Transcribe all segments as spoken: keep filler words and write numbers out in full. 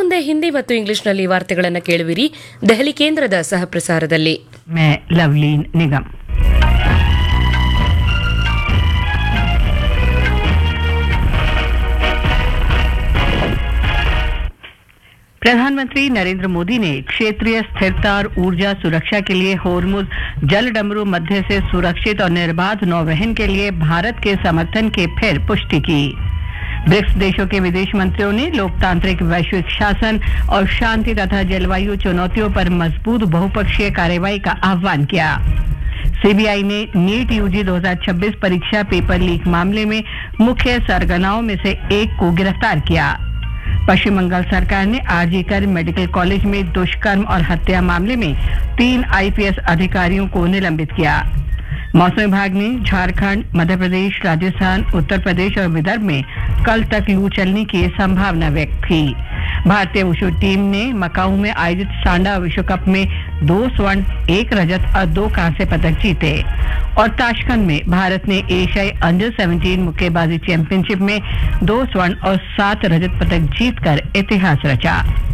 ಮುಂದೆ ಹಿಂದಿ ಮತ್ತು ಇಂಗ್ಲಿಷ್ನಲ್ಲಿ ವಾರ್ತೆಗಳನ್ನು ಕೇಳುವಿರಿ ದೆಹಲಿ ಕೇಂದ್ರದ ಸಹಪ್ರಸಾರದಲ್ಲಿ. मैं लवलीन निगम. प्रधानमंत्री नरेंद्र मोदी ने क्षेत्रीय स्थिरता और ऊर्जा सुरक्षा के लिए होर्मुज जलडमरू मध्य से सुरक्षित और निर्बाध नौवहन के लिए भारत के समर्थन की फिर पुष्टि की. ब्रिक्स देशों के विदेश मंत्रियों ने लोकतांत्रिक वैश्विक शासन और शांति तथा जलवायु चुनौतियों पर मजबूत बहुपक्षीय कार्रवाई का आह्वान किया. सीबीआई ने नीट यूजी दो हज़ार छब्बीस परीक्षा पेपर लीक मामले में मुख्य सरगनाओं में से एक को गिरफ्तार किया. पश्चिम बंगाल सरकार ने आरजीकर मेडिकल कॉलेज में दुष्कर्म और हत्या मामले में तीन आईपीएस अधिकारियों को निलंबित किया. मौसम विभाग ने झारखंड, मध्य प्रदेश, राजस्थान, उत्तर प्रदेश और विदर्भ में कल तक लू चलने की संभावना व्यक्त की. भारतीय वुशु टीम ने मकाऊ में आयोजित सांडा विश्व कप में दो स्वर्ण, एक रजत और दो कांस्य पदक जीते. और ताशकंद में भारत ने एशियाई अंडर सत्रह मुक्केबाजी चैंपियनशिप में दो स्वर्ण और सात रजत पदक जीतकर इतिहास रचा.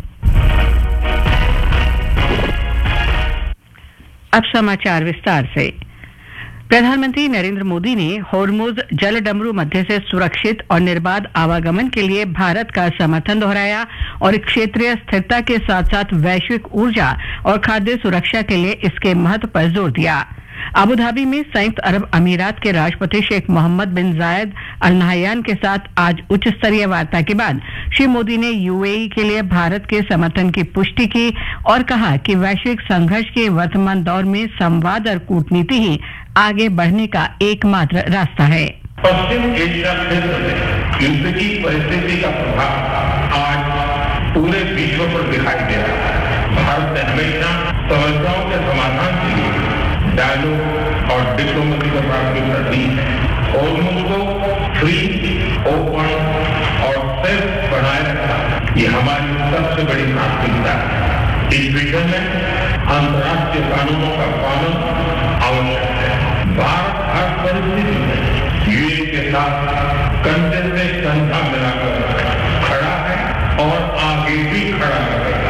अब समाचार विस्तार से. प्रधानमंत्री नरेंद्र मोदी ने होर्मुज जलडमरू मध्य से सुरक्षित और निर्बाध आवागमन के लिए भारत का समर्थन दोहराया और क्षेत्रीय स्थिरता के साथ साथ वैश्विक ऊर्जा और खाद्य सुरक्षा के लिए इसके महत्व पर जोर दिया. अबुधाबी में संयुक्त अरब अमीरात के राष्ट्रपति शेख मोहम्मद बिन जायद अल नहयान के साथ आज उच्च स्तरीय वार्ता के बाद श्री मोदी ने यूएई के लिए भारत के समर्थन की पुष्टि की और कहा कि वैश्विक संघर्ष के वर्तमान दौर में संवाद और कूटनीति ही आगे बढ़ने का एकमात्र रास्ता है. पश्चिम एशिया क्षेत्र में युद्ध की परिस्थिति का प्रभाव आज पूरे विश्व पर दिखाई दे रहा है. भारत ने हमेशा समस्याओं के समाधान के लिए डायलॉग और डिप्लोमेसी को प्राथमिकता दी है. होर्मुज को फ्री, ओपन और सेफ बनाए रखना ये हमारी सबसे बड़ी प्राथमिकता है. इस विषय में अंतर्राष्ट्रीय कानूनों का पालन आवश्यक है. भारत हर परिस्थिति में यूएई के साथ कंधे से कंधा मिलाकर खड़ा है और आगे भी खड़ा रहेगा.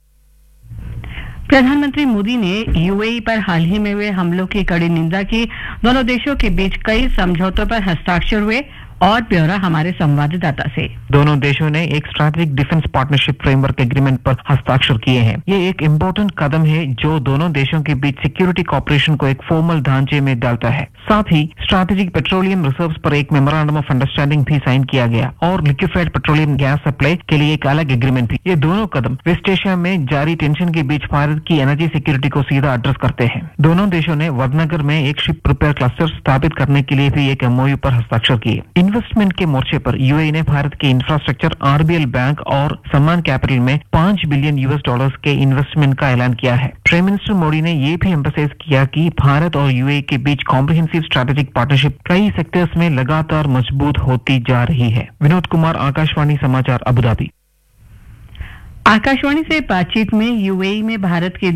प्रधानमंत्री मोदी ने यूएई पर हाल ही में हुए हमलों की कड़ी निंदा की. दोनों देशों के बीच कई समझौतों पर हस्ताक्षर हुए. और ब्यौरा हमारे संवाददाता से. दोनों देशों ने एक strategic defence partnership framework agreement पर हस्ताक्षर किए हैं. ये एक इम्पोर्टेंट कदम है जो दोनों देशों के बीच सिक्योरिटी कॉपरेशन को एक फॉर्मल ढांचे में डालता है. साथ ही स्ट्रैटेजिक पेट्रोलियम रिजर्व्स पर एक मेमोरेंडम ऑफ अंडरस्टैंडिंग भी साइन किया गया और लिक्विफाइड पेट्रोलियम गैस सप्लाई के लिए एक अलग एग्रीमेंट भी. ये दोनों कदम वेस्ट एशिया में जारी टेंशन के बीच भारत की एनर्जी सिक्योरिटी को सीधा एड्रेस करते हैं. दोनों देशों ने वडनगर में एक शिप रिपेयर क्लस्टर स्थापित करने के लिए भी एक एमओयू पर हस्ताक्षर किए. इन्वेस्टमेंट के मोर्चे पर यूएई ने भारत के इंफ्रास्ट्रक्चर, आरबीएल बैंक और सम्मान कैपिटल में पांच बिलियन यूएस डॉलर्स के इन्वेस्टमेंट का ऐलान किया है. प्राइम मिनिस्टर मोदी ने ये भी एम्फसाइज किया कि भारत और यूएई के बीच कॉम्प्रिहेंसिव स्ट्रैटेजिक पार्टनरशिप कई सेक्टर्स में लगातार मजबूत होती जा रही है. विनोद कुमार, आकाशवाणी समाचार, अबुधाबी. आकाशवाणी से बातचीत में यूएई में भारत के